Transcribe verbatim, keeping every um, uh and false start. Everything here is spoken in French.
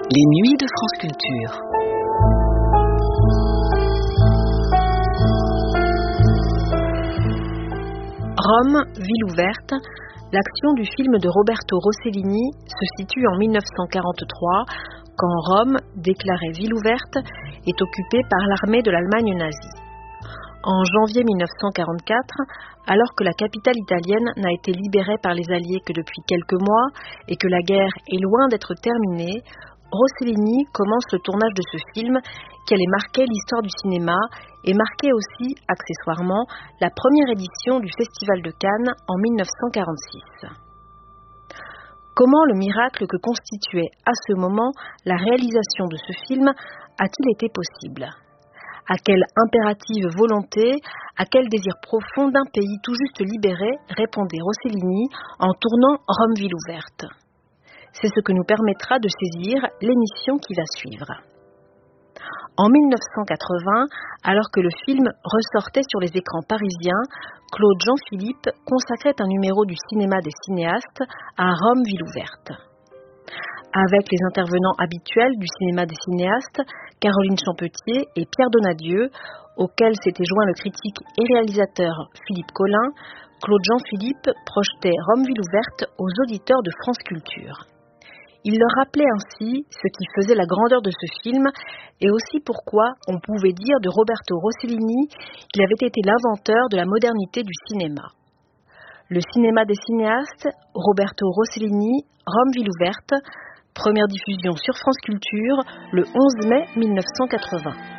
Les nuits de France Culture. Rome, ville ouverte, l'action du film de Roberto Rossellini se situe en mille neuf cent quarante-trois, quand Rome, déclarée ville ouverte, est occupée par l'armée de l'Allemagne nazie. En janvier mille neuf cent quarante-quatre, alors que la capitale italienne n'a été libérée par les Alliés que depuis quelques mois et que la guerre est loin d'être terminée, Rossellini commence le tournage de ce film qui allait marquer l'histoire du cinéma et marquer aussi, accessoirement, la première édition du Festival de Cannes en mille neuf cent quarante-six. Comment le miracle que constituait à ce moment la réalisation de ce film a-t-il été possible ? À quelle impérative volonté, à quel désir profond d'un pays tout juste libéré répondait Rossellini en tournant Rome ville ouverte. C'est ce que nous permettra de saisir l'émission qui va suivre. En mille neuf cent quatre-vingts, alors que le film ressortait sur les écrans parisiens, Claude Jean-Philippe consacrait un numéro du cinéma des cinéastes à Rome ville ouverte. Avec les intervenants habituels du cinéma des cinéastes, Caroline Champetier et Pierre Donadieu, auxquels s'était joint le critique et réalisateur Philippe Collin, Claude Jean-Philippe projetait Rome ville ouverte aux auditeurs de France Culture. Il leur rappelait ainsi ce qui faisait la grandeur de ce film et aussi pourquoi on pouvait dire de Roberto Rossellini qu'il avait été l'inventeur de la modernité du cinéma. Le cinéma des cinéastes, Roberto Rossellini, Rome ville ouverte, première diffusion sur France Culture le onze mai mille neuf cent quatre-vingts.